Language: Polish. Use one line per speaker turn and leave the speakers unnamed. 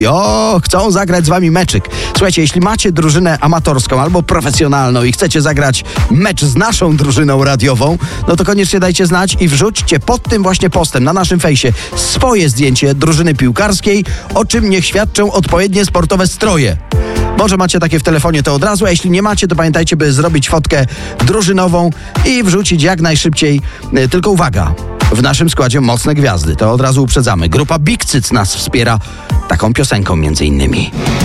chcą zagrać z wami meczyk. Słuchajcie, jeśli macie drużynę amatorską albo profesjonalną i chcecie zagrać mecz z naszą drużyną radiową, no to koniecznie dajcie znać i wrzućcie pod tym właśnie postem na naszym fejsie swoje zdjęcie drużyny piłkarskiej, o czym niech świadczą odpowiednie sportowe stroje. Może macie takie w telefonie, to od razu, a jeśli nie macie, to pamiętajcie, by zrobić fotkę drużynową i wrzucić jak najszybciej. Tylko uwaga, w naszym składzie mocne gwiazdy, to od razu uprzedzamy. Grupa Big Cyc nas wspiera taką piosenką między innymi.